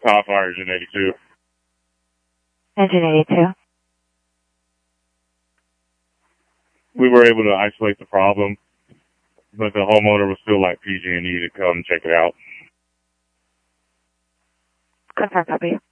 Top Fire, Engine 82. Engine 82. We were able to isolate the problem, but the homeowner was still like PG&E to come check it out. Confirm, copy.